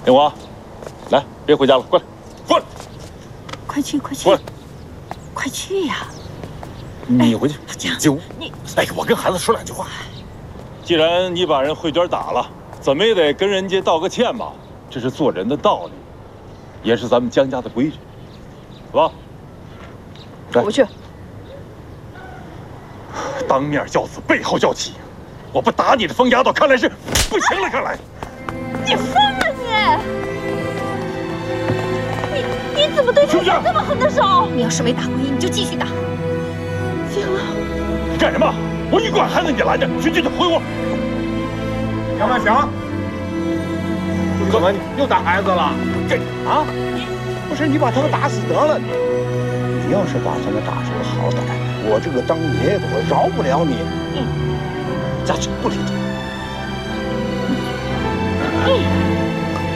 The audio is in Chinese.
灵华，来，别回家了，过来，过来， 快去，快去， 过来， 快去呀！ 你回去， 你， 哎，我跟孩子说两句话。既然你把人慧娟打了，怎么也得跟人家道个歉吧？这是做人的道理，也是咱们江家的规矩，是吧？ 我不去。 当面叫死，背后叫起，我不打你这疯丫头，看来是不行了。看来， 你疯了你怎么对他下这么狠的手？你要是没打过瘾，你就继续打。行了。 你干什么？我一管孩子你拦着，去回屋。 杨万祥，怎么又打孩子了？ 这啊， 不是你把他们打死得了你。你要是把他们打出个好歹，我这个当爷爷的我饶不了你。 家去，不理他。